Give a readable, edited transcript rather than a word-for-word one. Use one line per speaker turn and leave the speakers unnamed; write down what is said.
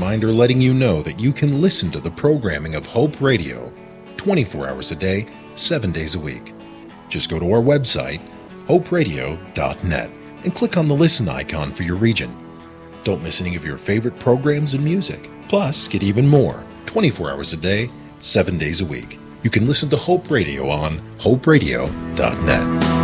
reminder letting you know that you can listen to the programming of Hope Radio 24 hours a day, 7 days a week. Just go to our website, hoperadio.net, and click on the listen icon for your region. Don't miss any of your favorite programs and music. Plus, get even more 24 hours a day, 7 days a week. You can listen to Hope Radio on hoperadio.net.